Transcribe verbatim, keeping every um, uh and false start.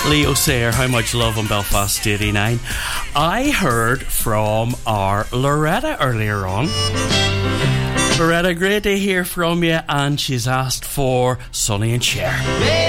Leo Sayer, How Much Love on Belfast eighty-nine. I heard from our Loretta earlier on. Loretta, great to hear from you, and she's asked for Sonny and Cher.